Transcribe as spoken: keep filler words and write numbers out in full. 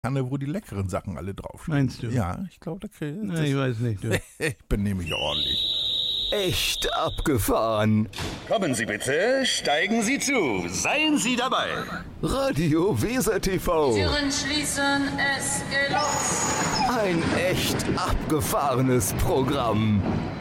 Kanne, wo die leckeren Sachen alle drauf stehen. Meinst du? Ja, ich glaube, da krieg Na, ich weiß nicht. Du. ich bin nämlich ordentlich. Echt abgefahren. Kommen Sie bitte, steigen Sie zu, seien Sie dabei. Radio Weser T V. Türen schließen, es geht los. Ein echt abgefahrenes Programm.